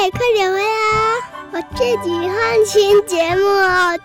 快点回来啊！我自己换新节目哦。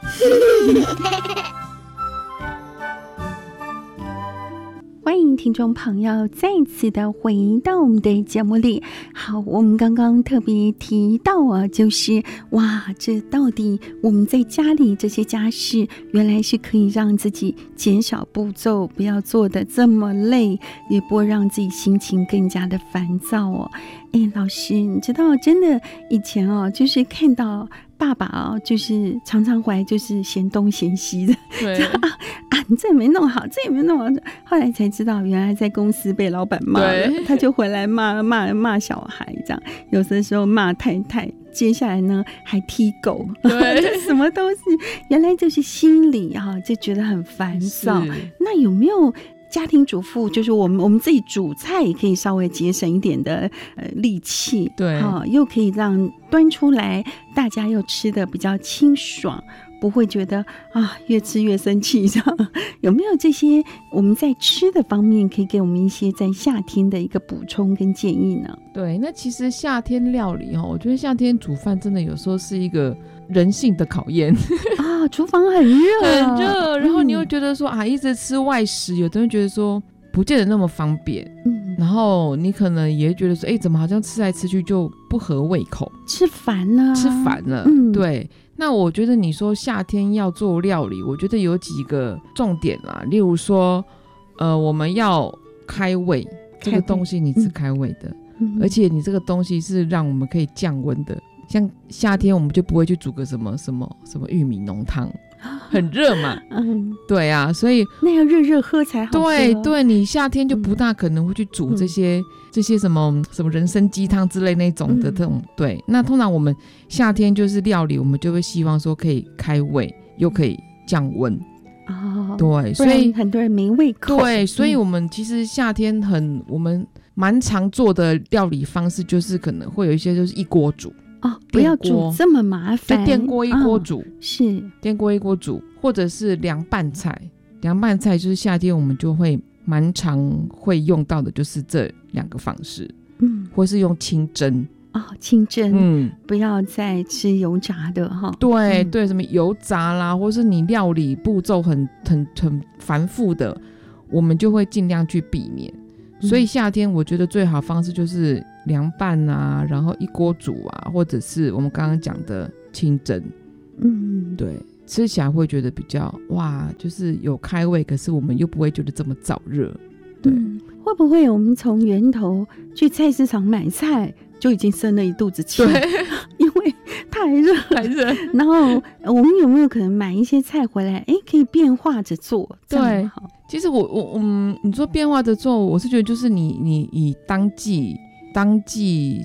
欢迎听众朋友再次的回到我们的节目里。好，我们刚刚特别提到啊，就是哇，这到底我们在家里这些家事，原来是可以让自己减少步骤，不要做得这么累，也不会让自己心情更加的烦躁哦。老师，你知道，真的以前哦，就是看到爸爸哦，就是常常回来就是嫌东嫌西的， 对你这也没弄好，这也没弄好。后来才知道，原来在公司被老板骂了，他就回来骂小孩，这样有的时候骂太太，接下来呢还踢狗，对，什么都是，原来就是心里就觉得很烦躁。那有没有家庭主妇，就是我们自己煮菜也可以稍微节省一点的力气，对，又可以让端出来大家又吃得比较清爽，不会觉得越吃越生气这样。有没有这些我们在吃的方面可以给我们一些在夏天的一个补充跟建议呢？ 对，那其实夏天料理我觉得夏天煮饭真的有时候是一个人性的考验厨房很热然后你又觉得说一直吃外食，有的人觉得说不见得那么方便，然后你可能也觉得说怎么好像吃来吃去就不合胃口， 吃烦了对。那我觉得你说夏天要做料理，我觉得有几个重点啦，例如说我们要开胃，这个东西你是开胃的，而且你这个东西是让我们可以降温的，像夏天我们就不会去煮个什么玉米浓汤，很热嘛对啊，所以那要热热喝才好喝。 对，你夏天就不大可能会去煮这些什么人参鸡汤之类那种的这种对。那通常我们夏天就是料理，我们就会希望说可以开胃又可以降温对，所以很多人没胃口。 对，所以我们其实夏天我们蛮常做的料理方式就是可能会有一些就是一锅煮不要煮这么麻烦， 电锅一锅煮是电锅一锅煮，或者是凉拌菜。凉拌菜就是夏天我们就会蛮常会用到的，就是这两个方式或是用清蒸清蒸不要再吃油炸的对什么油炸啦，或是你料理步骤很繁复的，我们就会尽量去避免。所以夏天我觉得最好方式就是凉拌然后一锅煮或者是我们刚刚讲的清蒸对，吃起来会觉得比较就是有开胃，可是我们又不会觉得这么燥热对会不会我们从源头去菜市场买菜就已经生了一肚子气，因为太热然后我们有没有可能买一些菜回来可以变化着做？ 对，其实你说变化着做，我是觉得就是你以当季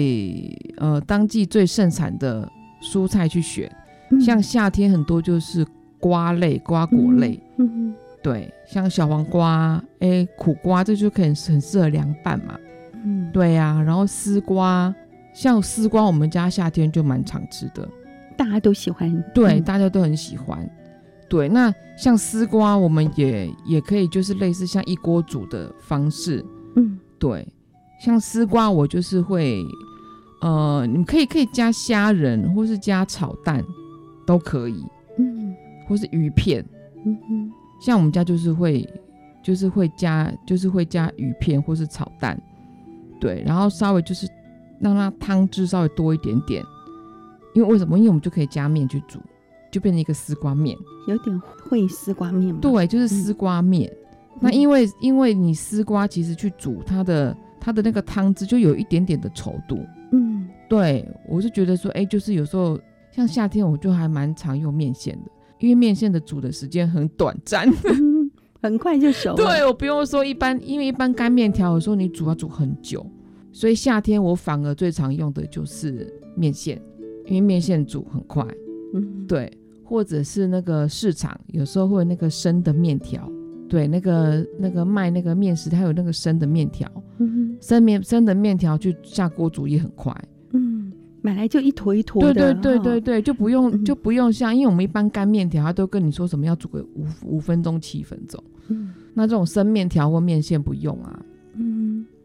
最盛产的蔬菜去选像夏天很多就是瓜果类对，像小黄瓜苦瓜，这就可以很适合凉拌嘛对啊，然后丝瓜，像丝瓜我们家夏天就蛮常吃的， 大家都喜欢对大家都很喜欢对。那像丝瓜我们也可以就是类似像一锅煮的方式对，像丝瓜我就是会你们可以加虾仁或是加炒蛋都可以或是鱼片像我们家就是会加鱼片或是炒蛋对，然后稍微就是让它汤汁稍微多一点点，因为为什么？因为我们就可以加面去煮，就变成一个丝瓜面， 有点烩丝瓜面吗？ 对，就是丝瓜面那因为你丝瓜其实去煮它的那个汤汁就有一点点的稠度对，我是觉得说就是有时候像夏天我就还蛮常用面线的，因为面线的煮的时间很短暂很快就熟了对，我不用说因为一般干面条有时候你煮要煮很久，所以夏天我反而最常用的就是面线，因为面线煮很快对，或者是那个市场有时候会有那个生的面条对，那个卖那个面食它有那个生的面条生的面条去下锅煮也很快买来就一坨一坨的对就不用像因为我们一般干面条它都跟你说什么要煮个5分钟7分钟那这种生面条或面线不用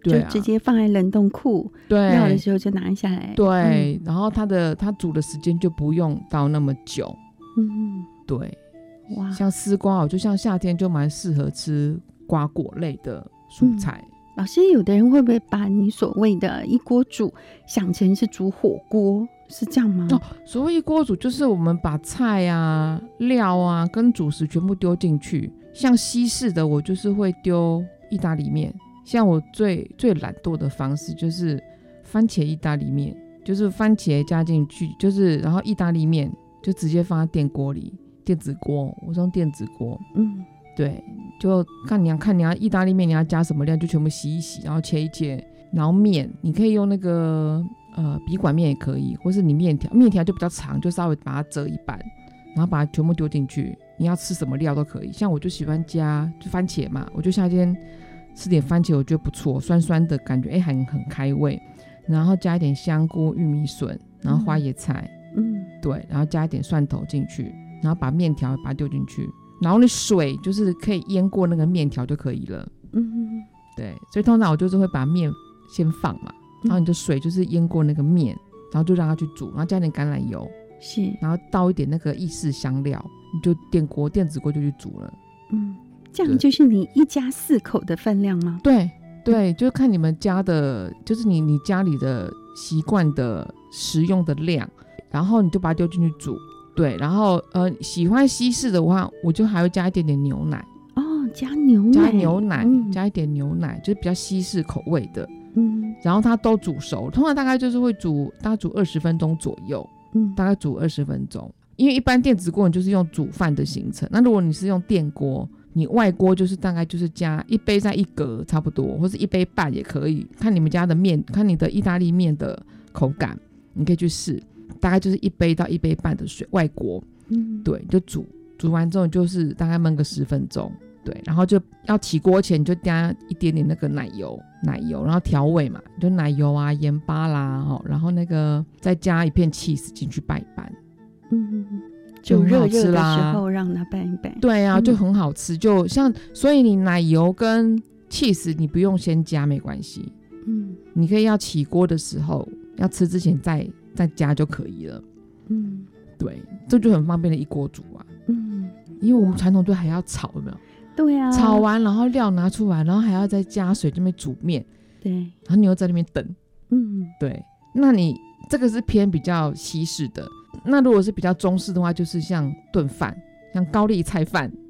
就直接放在冷冻库， 对， 要的时候就拿下来。 对，然后它煮的时间就不用到那么久。对，哇，像丝瓜就像夏天就蛮适合吃瓜果类的蔬菜。 老师，有的人会不会把你所谓的一锅煮想成是煮火锅，是这样吗？ 所谓一锅煮就是我们把菜啊、料啊跟主食全部丢进去。像西式的我就是会丢意大利面，像我最懒惰的方式就是番茄意大利面，就是番茄加进去，就是然后意大利面就直接放在电锅里，电子锅，我是用电子锅。对，就看你要意大利面你要加什么料就全部洗一洗，然后切一切，然后面你可以用那个笔管面也可以，或是你面条就比较长，就稍微把它折一半，然后把它全部丢进去，你要吃什么料都可以。像我就喜欢加就番茄嘛，我就夏天吃点番茄我觉得不错，酸酸的感觉很开胃，然后加一点香菇、玉米笋，然后花椰菜，对，然后加一点蒜头进去，然后把面条把它丢进去，然后你水就是可以淹过那个面条就可以了。对，所以通常我就是会把面先放嘛，然后你的水就是淹过那个面，然后就让它去煮，然后加点橄榄油， 是， 然后倒一点那个意式香料，你就电子锅就去煮了。 这样就是你一家4口的分量吗？ 对，就看你们家的，就是你家里的习惯的食用的量，然后你就把它丢进去煮。对，然后喜欢西式的话，我就还会加一点点牛奶。 加牛奶， 加一点牛奶，就是比较西式口味的。然后它都煮熟，通常大概就是会大概煮20分钟左右。大概煮20分钟，因为一般电子锅你就是用煮饭的行程，那如果你是用电锅，你外锅就是大概就是加1杯在1格差不多，或是1杯半也可以，看你们家的面，看你的意大利面的口感，你可以去试，大概就是1杯到1杯半的水，外锅。对，就煮完之后就是大概焖个10分钟。对，然后就要起锅前你就加一点点那个奶油，然后调味嘛，就奶油啊、盐巴啦，然后那个再加一片 cheese 进去拌一拌。 就热的时候让它拌一拌。 对啊，就很好吃。就像所以你奶油跟 cheese 你不用先加没关系，你可以要起锅的时候要吃之前再加就可以了。对，这就很方便的一锅煮啊。因为我们传统队还要炒，有没有？ 对啊， 炒完然后料拿出来，然后还要再加水这边煮面。 对， 然后你又在那边等。对，那你这个是偏比较西式的。那如果是比较中式的话，就是像炖饭，像高丽菜饭，